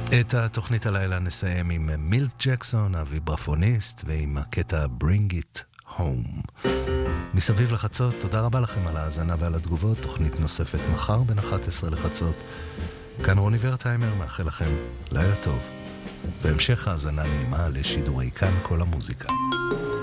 את התוכנית הלילה נסיים עם מילק ג'קסון, הוויברפוניסט, ועם הקטע Bring It Home. מסביב לחצות, תודה רבה לכם על ההאזנה ועל התגובות. תוכנית נוספת מחר בין 11 לחצות. כאן רוני ורטהיימר, מאחל לכם לילה טוב, והמשך האזנה נעימה לשידורי כאן כל המוזיקה.